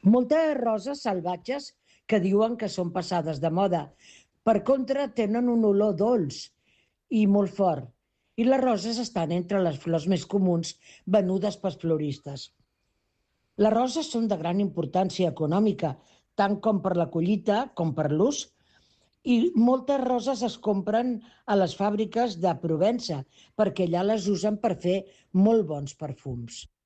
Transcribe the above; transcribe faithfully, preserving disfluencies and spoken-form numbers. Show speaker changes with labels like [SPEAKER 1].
[SPEAKER 1] Moltes roses salvatges que diuen que són passades de moda. Per contra, tenen un olor dolç i molt fort. I les roses estan entre les flors més comuns venudes pels floristes. Les roses són de gran importància econòmica, tant com per la collita com per l'ús, i moltes roses es compren a les fàbriques de Provença, perquè allà les usen per fer molt bons perfums.